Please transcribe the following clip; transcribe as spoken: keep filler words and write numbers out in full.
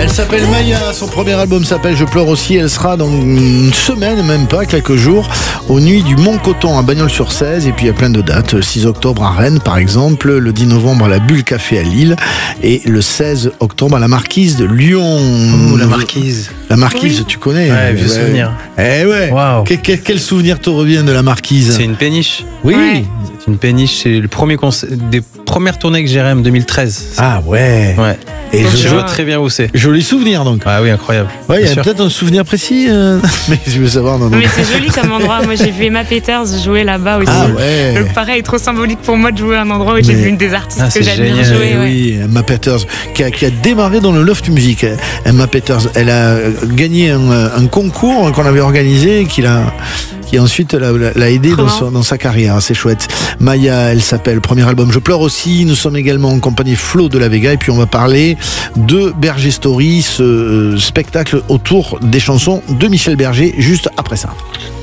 Elle s'appelle Maya, son premier album s'appelle Je pleure aussi. Elle sera dans une semaine, même pas, quelques jours, aux Nuits du Mont-Coton à Bagnols-sur-Cèze. Et puis il y a plein de dates, le six octobre à Rennes par exemple, le dix novembre à la Bulle Café à Lille et le seize octobre à la Marquise de Lyon. Oh, la Marquise. La Marquise, Oui. tu connais? Ouais, vieux ouais. souvenir. Eh ouais. Waouh. Quel, quel, quel souvenir te revient de la Marquise? C'est une péniche. Oui. Ouais. C'est une péniche. C'est le premier concert, des premières tournées que j'ai en deux mille treize. Ah ouais. Ouais. Et Donc, Je je vois vois très bien où c'est. joli souvenir donc. Ah oui, incroyable. Ouais, il y Bien a sûr. peut-être un souvenir précis, euh, mais je veux savoir. Non, non. Mais c'est joli comme endroit. Moi, j'ai vu Emma Peters jouer là-bas aussi. Ah ouais. Donc, pareil, trop symbolique pour moi de jouer à un endroit où j'ai Mais- vu une des artistes Ah, que c'est j'admire génial. jouer. Eh Ouais. Oui, Emma Peters, qui a, qui a démarré dans le loft music. Emma Peters, elle a gagné un, un concours qu'on avait organisé, et qui l'a, qui ensuite l'a, l'a aidé Trop dans, bien. son- dans sa carrière. C'est chouette. Maya, elle s'appelle. Premier album Je pleure aussi. Nous sommes également en compagnie Flo de la Vega, et puis on va parler de Berger Story, ce euh, spectacle autour des chansons de Michel Berger, juste après ça.